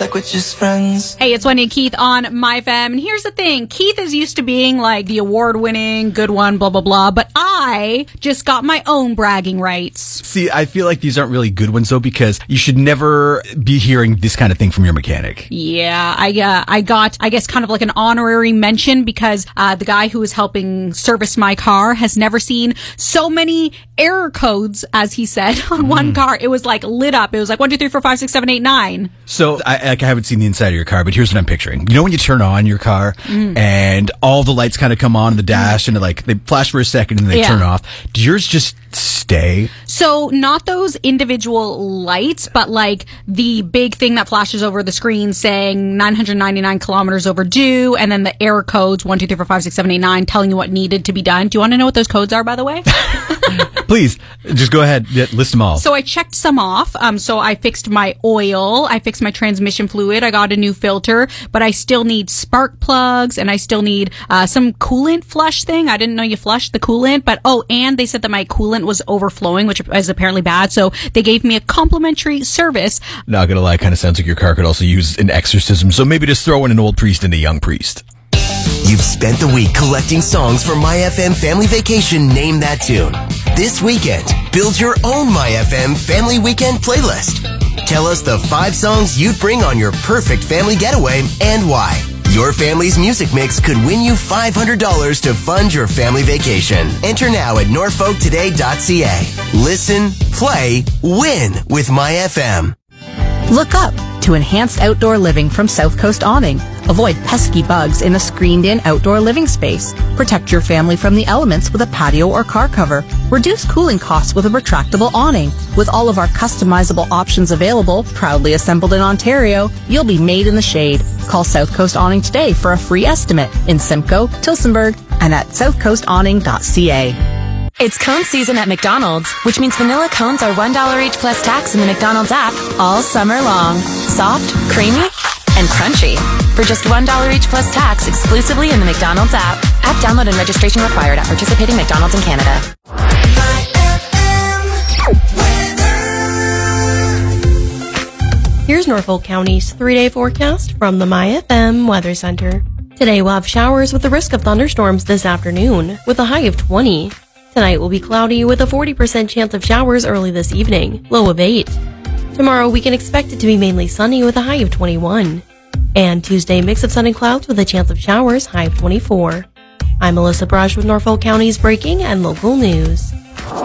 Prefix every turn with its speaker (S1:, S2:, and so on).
S1: like we're just friends.
S2: Hey, it's Wendy and Keith on My FM. And here's the thing. Keith is used to being like the award-winning, good one, blah, blah, blah. But I just got my own bragging rights.
S3: See, I feel like these aren't really good ones, though, because you should never be hearing this kind of thing from your mechanic.
S2: Yeah, I got, I guess, kind of like an honorary mention because the guy who was helping service my car has never seen so many error codes, as he said, on one car. It was like lit up. It was like 1, 2, 3, 4, 5, 6, 7, 8, 9.
S3: So I haven't seen the inside of your car, but here's what I'm picturing. You know when you turn on your car and all the lights kind of come on in the dash and they flash for a second and then they turn off? Do yours just stay?
S2: So not those individual lights, but like the big thing that flashes over the screen saying 999 kilometers overdue, and then the error codes 1, 2, 3, 4, 5, 6, 7, 8, 9 telling you what needed to be done. Do you want to know what those codes are, by the way?
S3: Please, just go ahead. List them all.
S2: So I checked some off. So I fixed my oil. I fixed my transmission fluid. I got a new filter, but I still need spark plugs and I still need some coolant flush thing. I didn't know you flushed the coolant, but and they said that my coolant was overflowing, which is apparently bad. So they gave me a complimentary service.
S3: Not gonna lie, kind of sounds like your car could also use an exorcism. So maybe just throw in an old priest and a young priest.
S4: You've spent the week collecting songs for My FM Family Vacation Name That Tune. This weekend, build your own My FM Family Weekend playlist. Tell us the 5 songs you'd bring on your perfect family getaway and why. Your family's music mix could win you $500 to fund your family vacation. Enter now at norfolktoday.ca. Listen, play, win with My FM.
S5: Look up to enhanced outdoor living from South Coast Awning. Avoid pesky bugs in a screened-in outdoor living space. Protect your family from the elements with a patio or car cover. Reduce cooling costs with a retractable awning. With all of our customizable options available, proudly assembled in Ontario, you'll be made in the shade. Call South Coast Awning today for a free estimate in Simcoe, Tillsonburg, and at southcoastawning.ca.
S6: It's cone season at McDonald's, which means vanilla cones are $1 each plus tax in the McDonald's app all summer long. Soft, creamy, and crunchy. For just $1 each plus tax exclusively in the McDonald's app. App download and registration required at participating McDonald's in Canada.
S7: Here's Norfolk County's 3-day forecast from the My FM Weather Center. Today we'll have showers with the risk of thunderstorms this afternoon, with a high of 20. Tonight will be cloudy with a 40% chance of showers early this evening, low of 8. Tomorrow we can expect it to be mainly sunny with a high of 21. And Tuesday, mix of sun and clouds with a chance of showers, high of 24. I'm Melissa Brush with Norfolk County's breaking and local news.